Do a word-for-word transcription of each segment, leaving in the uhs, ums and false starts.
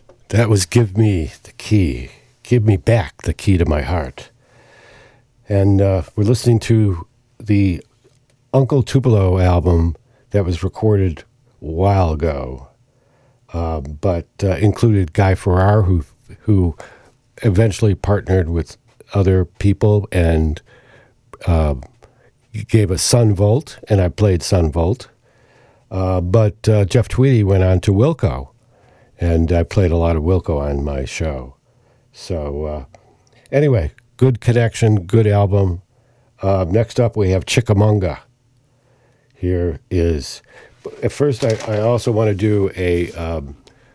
That was Give Me the Key. Give Me Back the Key to My Heart. And uh, we're listening to the Uncle Tupelo album that was recorded a while ago, uh, but uh, included Guy Farrar, who who eventually partnered with other people and uh, gave us Sun Volt, and I played Sun Volt. Uh, but uh, Jeff Tweedy went on to Wilco, and I played a lot of Wilco on my show. So uh, anyway, good connection, good album. Uh, next up, we have Chickamauga. Here is, at first, I, I also want to do a um,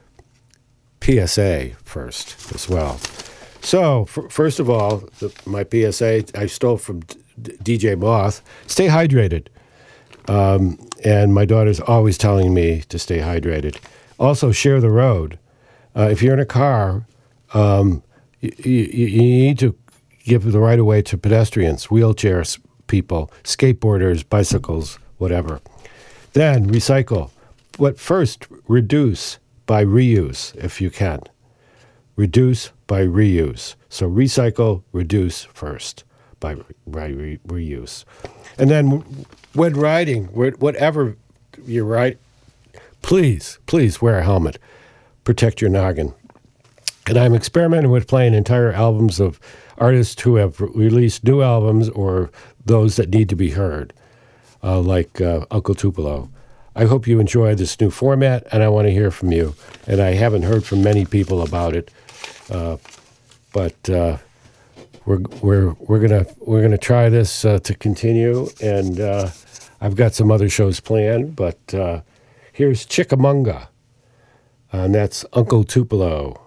P S A first as well. So, f- first of all, the, my P S A I stole from D- D J Moth. Stay hydrated. Um, and my daughter's always telling me to stay hydrated. Also, share the road. Uh, if you're in a car, um, you, you, you need to give the right of way to pedestrians, wheelchairs, people, skateboarders, bicycles, whatever. Then recycle. But first, reduce by reuse if you can. Reduce by reuse. So recycle, reduce first by, by re- reuse. And then when riding, whatever you ride, please, please wear a helmet. Protect your noggin. And I'm experimenting with playing entire albums of artists who have released new albums or those that need to be heard, uh, like uh, Uncle Tupelo. I hope you enjoy this new format, and I want to hear from you. And I haven't heard from many people about it, uh, but uh, we're we're we're gonna we're gonna try this uh, to continue. And uh, I've got some other shows planned, but uh, here's Chickamauga, and that's Uncle Tupelo.